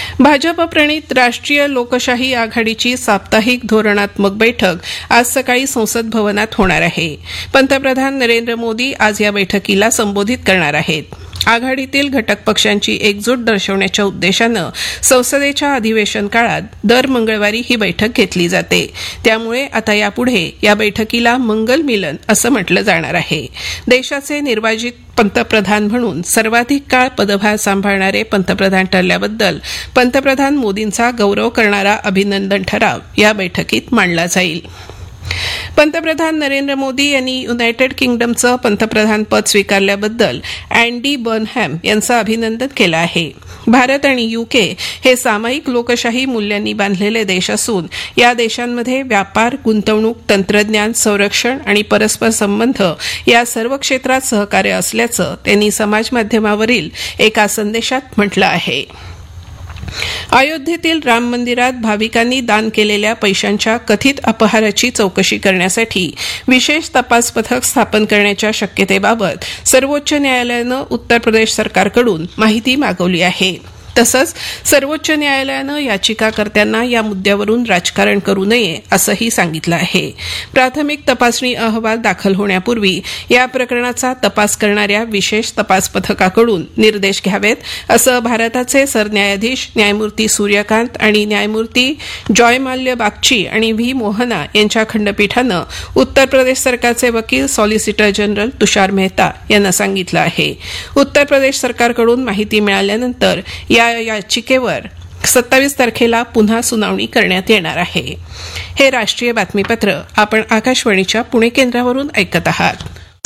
भाजप प्रणित राष्ट्रीय लोकशाही आघाडीची साप्ताहिक धोरणात्मक बैठक आज सकाळी संसद भवनात होणार आहे. पंतप्रधान नरेंद्र मोदी आज या बैठकीला संबोधित करणार आहेत. आघाडीतील घटक पक्षांची एकजूट दर्शवण्याच्या उद्देशानं संसदेच्या अधिवेशन काळात दर मंगळवारी ही बैठक घेतली जाते. त्यामुळे आता यापुढे या बैठकीला मंगल मिलन असं म्हटलं जाणार आहे. देशाचे निर्वाचित पंतप्रधान म्हणून सर्वाधिक काळ पदभार सांभाळणारे पंतप्रधान ठरल्याबद्दल पंतप्रधान मोदींचा गौरव करणारा अभिनंदन ठराव या बैठकीत मांडला जाईल. पंतप्रधान नरेंद्र मोदी यांनी युनायटेड किंगडमचं पंतप्रधान पद स्वीकारल्याबद्दल अँडी बर्नहॅम यांचं अभिनंदन केलं आहे. भारत आणि युके हे सामायिक लोकशाही मूल्यांनी बांधलेले देश असून या देशांमध्ये व्यापार, गुंतवणूक, तंत्रज्ञान, संरक्षण आणि परस्पर संबंध या सर्व क्षेत्रात सहकार्य असल्याचं त्यांनी समाजमाध्यमावरील एका संदेशात म्हटलं आहे. अयोध्येतील राम मंदिरात भाविकांनी दान केलेल्या पैशांच्या कथित अपहाराची चौकशी करण्यासाठी विशेष तपास पथक स्थापन करण्याच्या शक्यतेबाबत सर्वोच्च न्यायालयानं उत्तर प्रदेश सरकारकडून माहिती मागवली आहे. तसंच सर्वोच्च न्यायालयानं याचिकाकर्त्यांना या मुद्द्यावरून राजकारण करू नये असंही सांगितलं आहे. प्राथमिक तपासणी अहवाल दाखल होण्यापूर्वी या प्रकरणाचा तपास करणाऱ्या विशेष तपास पथकाकडून निर्देश घ्यावेत असं भारताचे सरन्यायाधीश न्यायमूर्ती सूर्यकांत आणि न्यायमूर्ती जॉयमाल्य बागची आणि व्ही मोहना यांच्या खंडपीठानं उत्तर प्रदेश सरकारचे वकील सॉलिसिटर जनरल तुषार मेहता यांना सांगितलं आहे. उत्तर प्रदेश सरकारकडून माहिती मिळाल्यानंतर या याचिकेवर 27 तारखेला पुन्हा सुनावणी करण्यात येणार आहे. हे राष्ट्रीय बातमीपत्र आपण आकाशवाणीच्या पुणे केंद्रावरून ऐकत आहात.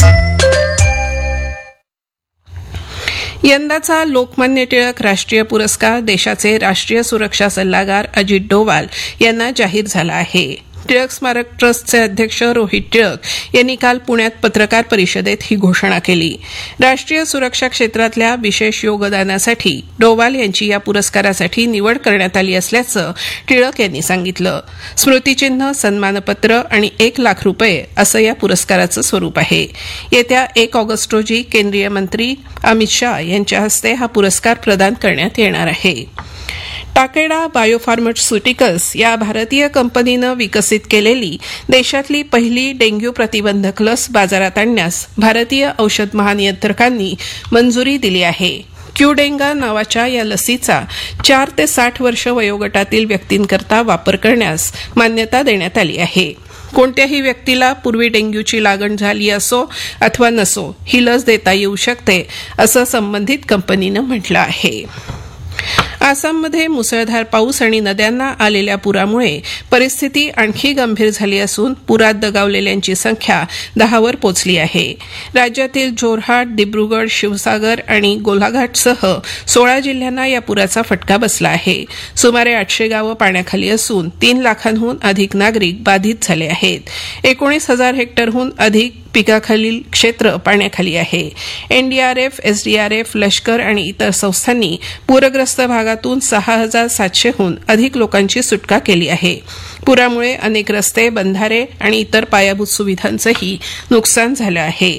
यंदाचा लोकमान्य टिळक राष्ट्रीय पुरस्कार देशाचे राष्ट्रीय सुरक्षा सल्लागार अजित डोवाल यांना जाहीर झाला आहे. टिळक स्मारक ट्रस्टचे अध्यक्ष रोहित टिळक यांनी काल पुण्यात पत्रकार परिषदेत ही घोषणा केली. राष्ट्रीय सुरक्षा क्षेत्रातल्या विशेष योगदानासाठी डोवाल यांची या पुरस्कारासाठी निवड करण्यात आली असल्याचं टिळक यांनी सांगितलं. स्मृतिचिन्ह, सन्मानपत्र आणि ₹1,00,000 असं या पुरस्काराचं स्वरूप आहे. येत्या 1 ऑगस्ट रोजी केंद्रीय मंत्री अमित शाह यांच्या हस्ते हा पुरस्कार प्रदान करण्यात येणार आहे. टाकेडा बायोफार्मास्युटिकल्स या भारतीय कंपनीनं विकसित केलेली देशातली पहिली डेंग्यू प्रतिबंधक लस बाजारात आणण्यास भारतीय औषध महानियंत्रकांनी मंजुरी दिली आहे. क्यूडेंगा नावाच्या या लसीचा 4 ते 60 वर्ष वयोगटातील व्यक्तींकरता वापर करण्यास मान्यता देण्यात आली आहे. कोणत्याही व्यक्तीला पूर्वी डेंग्यूची लागण झाली असो अथवा नसो ही लस देता येऊ शकते असं संबंधित कंपनीनं म्हटलं आहे. आसाममध्ये मुसळधार पाऊस आणि नद्यांना आलेल्या पुरामुळे परिस्थिती आणखी गंभीर झाली असून पुरात दगावलेल्यांची संख्या 10वर पोचली आहे. राज्यातील जोरहाट, दिब्रुगड, शिवसागर आणि गोलाघाटसह 16 जिल्ह्यांना या पुराचा फटका बसला आहे. सुमारे 800 गावं पाण्याखाली असून 3 लाखांहून अधिक नागरिक बाधित झाले आहेत. 19,000 हेक्टरहून अधिक पिकाखालील क्षेत्र पाण्याखाली आहे. एनडीआरएफ, एसडीआरएफ, लष्कर आणि इतर संस्थांनी पूरग्रस्त भागातून 6,700हून अधिक लोकांची सुटका केली आहे. पुरामुळे अनेक रस्ते, बंधारे आणि इतर पायाभूत सुविधांचंही नुकसान झालं आहे.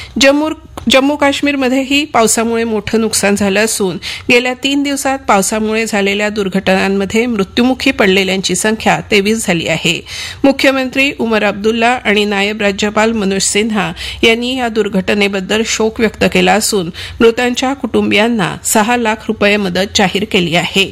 जम्मू काश्मीरमध्येही पावसामुळे मोठं नुकसान झालं असून गेल्या 3 दिवसात पावसामुळे झालेल्या दुर्घटनांमध्ये मृत्युमुखी पडलेल्यांची संख्या 23 झाली आहे. मुख्यमंत्री उमर अब्दुल्ला आणि नायब राज्यपाल मनोज सिन्हा यांनी या दुर्घटनेबद्दल शोक व्यक्त केला असून मृतांच्या कुटुंबियांना ₹6,00,000 मदत जाहीर केली आहे.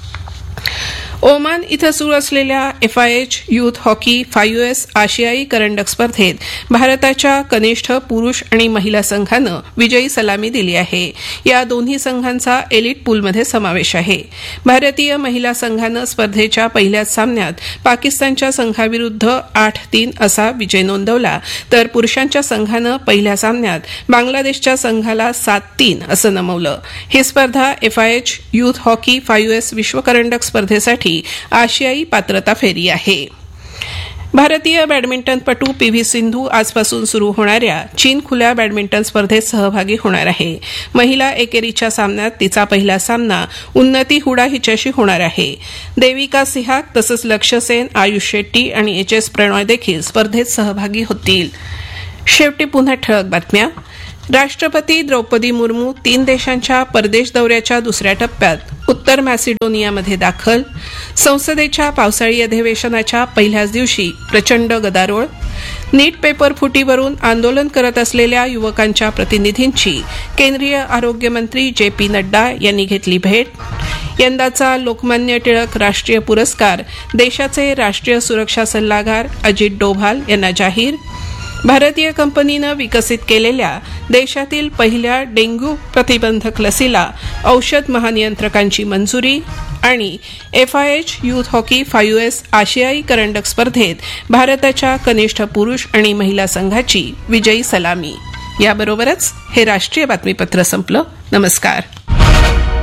ओमान इथं सुरू असलेल्या FIH यूथ हॉकी 5S आशियाई करंडक स्पर्धेत भारताच्या कनिष्ठ पुरुष आणि महिला संघानं विजयी सलामी दिली आहे. या दोन्ही संघांचा एलिट पूलमध्ये समावेश आहे. भारतीय महिला संघानं स्पर्धेच्या पहिल्याच सामन्यात पाकिस्तानच्या संघाविरुद्ध 8-3 असा विजय नोंदवला तर पुरुषांच्या संघानं पहिल्या सामन्यात बांगलादेशच्या संघाला 7-3 असं नमवलं. ही स्पर्धा FIH यूथ हॉकी 5S विश्वकरंडक स्पर्धेसाठी आशियाई पात्रता फेरी आहे. भारतीय बॅडमिंटनपटू PV सिंधू आजपासून सुरू होणाऱ्या चीन खुल्या बॅडमिंटन स्पर्धेत सहभागी होणार आहे. महिला एकेरीच्या सामन्यात तिचा पहिला सामना उन्नती हुडा हिच्याशी होणार आहे. देविका सिहाग तसंच लक्ष्य सेन, आयुष शेट्टी आणि HS प्रणॉय देखील स्पर्धेत सहभागी होतील. शेवटी पुन्हा ठळक बातम्या. राष्ट्रपती द्रौपदी मुर्मू 3 देशांच्या परदेश दौऱ्याच्या दुसऱ्या टप्प्यात उत्तर मॅसिडोनियामध्ये दाखल. संसदेच्या पावसाळी अधिवेशनाच्या पहिल्याच दिवशी प्रचंड गदारोळ. नीट पेपर फुटीवरून आंदोलन करत असलेल्या युवकांच्या प्रतिनिधींची केंद्रीय आरोग्यमंत्री JP नड्डा यांनी घेतली भेट. यंदाचा लोकमान्य टिळक राष्ट्रीय पुरस्कार देशाचे राष्ट्रीय सुरक्षा सल्लागार अजित डोभाल यांना जाहीर. भारतीय कंपनीनं विकसित केलेल्या देशातील पहिल्या डेंग्यू प्रतिबंधक लसीला औषध महानियंत्रकांची मंजुरी. आणि FIH यूथ हॉकी 5S आशियाई करंडक स्पर्धेत भारताच्या कनिष्ठ पुरुष आणि महिला संघाची विजयी सलामी. याबरोबरच हे राष्ट्रीय बातमीपत्र संपलं. नमस्कार.